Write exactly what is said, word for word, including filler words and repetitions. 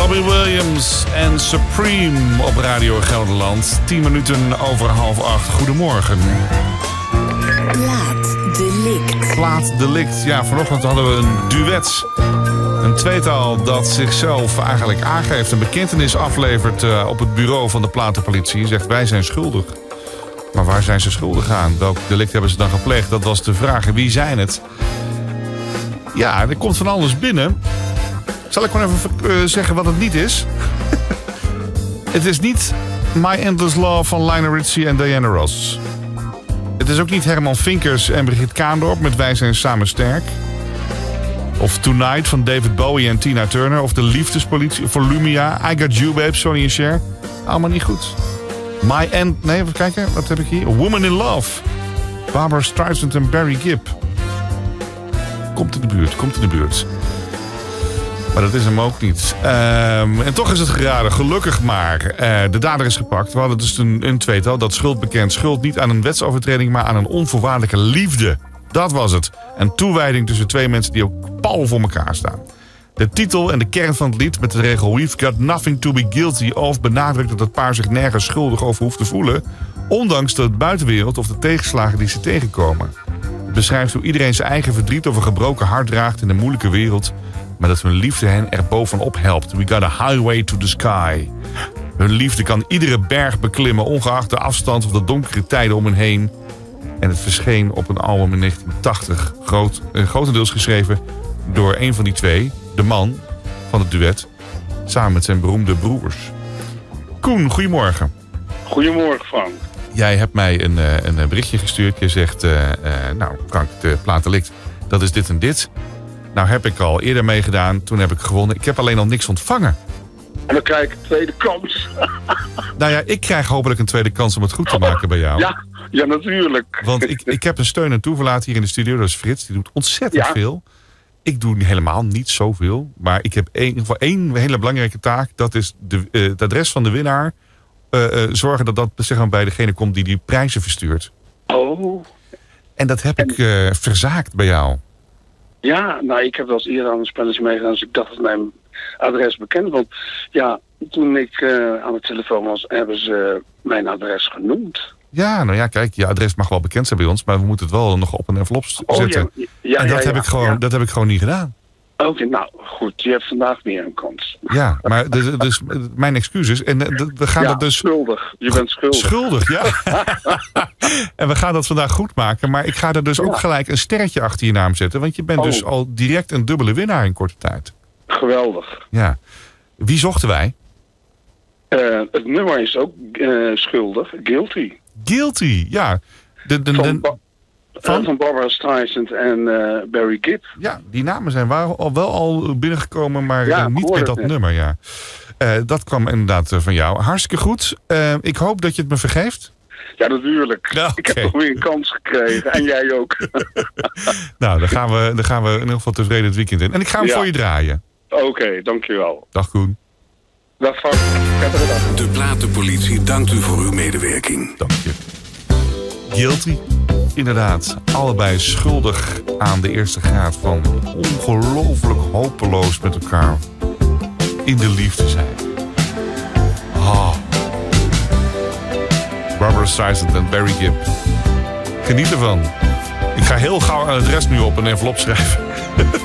Robbie Williams en Supreme op Radio Gelderland. Tien minuten over half acht. Goedemorgen. Plaatsdelict. Plaatsdelict. Ja, vanochtend hadden we een duet. Een tweetal dat zichzelf eigenlijk aangeeft. Een bekentenis aflevert uh, op het bureau van de platenpolitie. En zegt, wij zijn schuldig. Maar waar zijn ze schuldig aan? Welk delict hebben ze dan gepleegd? Dat was de vraag. Wie zijn het? Ja, er komt van alles binnen. Zal ik gewoon even uh, zeggen wat het niet is? Het is niet My Endless Love van Lionel Richie en Diana Ross. Het is ook niet Herman Vinkers en Brigitte Kaandorp met Wij zijn samen sterk. Of Tonight van David Bowie en Tina Turner. Of de Liefdespolitie, Volumia, I Got You Babe, Sonny en Cher. Allemaal niet goed. My End... Nee, even kijken. Wat heb ik hier? A Woman in Love. Barbara Streisand en Barry Gibb. Komt in de buurt, komt in de buurt. Maar dat is hem ook niet. Um, en toch is het geraden, gelukkig maar. Uh, de dader is gepakt. We hadden dus een, een tweetal dat schuld bekend. Schuld niet aan een wetsovertreding, maar aan een onvoorwaardelijke liefde. Dat was het. Een toewijding tussen twee mensen die ook pal voor elkaar staan. De titel en de kern van het lied met de regel We've got nothing to be guilty of benadrukt dat het paar zich nergens schuldig over hoeft te voelen. Ondanks de buitenwereld of de tegenslagen die ze tegenkomen. Het beschrijft hoe iedereen zijn eigen verdriet of een gebroken hart draagt in een moeilijke wereld. Maar dat hun liefde hen er bovenop helpt. We got a highway to the sky. Hun liefde kan iedere berg beklimmen, ongeacht de afstand of de donkere tijden om hen heen. En het verscheen op een album in negentien tachtig. Groot, eh, grotendeels geschreven door een van die twee, de man van het duet, samen met zijn beroemde broers. Koen, goedemorgen. Goedemorgen, Frank. Jij hebt mij een, uh, een berichtje gestuurd. Je zegt, uh, uh, nou Frank, de plaatdelict, dat is dit en dit. Nou heb ik al eerder meegedaan, toen heb ik gewonnen. Ik heb alleen al niks ontvangen. En dan krijg ik een tweede kans. Nou ja, ik krijg hopelijk een tweede kans om het goed te maken bij jou. Ja, ja natuurlijk. Want ik, ik heb een steun en toeverlaat hier in de studio. Dat is Frits, die doet ontzettend ja. veel. Ik doe helemaal niet zoveel. Maar ik heb één, voor één hele belangrijke taak. Dat is de, uh, het adres van de winnaar. Uh, uh, zorgen dat dat zeg maar, bij degene komt die die prijzen verstuurt. Oh. En dat heb en... ik uh, verzaakt bij jou. Ja, nou ik heb wel eens eerder aan een spelletje meegedaan. Dus ik dacht dat mijn adres bekend was. Ja, toen ik uh, aan de telefoon was, hebben ze mijn adres genoemd. Ja, nou ja, kijk, je adres mag wel bekend zijn bij ons, maar we moeten het wel nog op een envelop zetten. Oh, ja, ja, en dat, ja, heb ja, ik gewoon, ja. dat heb ik gewoon niet gedaan. Oké, okay, nou goed, je hebt vandaag weer een kans. Ja, maar dus, dus mijn excuses. En we gaan ja, dat dus... schuldig. Je bent schuldig. Schuldig, ja. En we gaan dat vandaag goed maken. Maar ik ga er dus ja. ook gelijk een sterretje achter je naam zetten. Want je bent oh. dus al direct een dubbele winnaar in korte tijd. Geweldig. Ja. Wie zochten wij? Uh, het nummer is ook uh, schuldig. Guilty. Guilty, ja. De, de, de, van, ba- van? van Barbara Streisand en uh, Barry Gibb. Ja, die namen zijn al wel al binnengekomen, maar ja, uh, niet met dat net. nummer. Ja. Uh, dat kwam inderdaad uh, van jou. Hartstikke goed. Uh, ik hoop dat je het me vergeeft. Ja, natuurlijk. Ja, okay. Ik heb nog weer een kans gekregen. En jij ook. Nou, dan gaan, we, dan gaan we in ieder geval tevreden het weekend in. En ik ga hem ja. voor je draaien. Oké, okay, dankjewel. Dag Koen. Dag Frank. Prettige dag. De Platenpolitie dankt u voor uw medewerking. Dank je. Guilty. Inderdaad, allebei schuldig aan de eerste graad van ongelooflijk hopeloos met elkaar in de liefde zijn. Oh. Barbara Streisand en Barry Gibb. Geniet ervan. Ik ga heel gauw een adres nu op een envelop schrijven.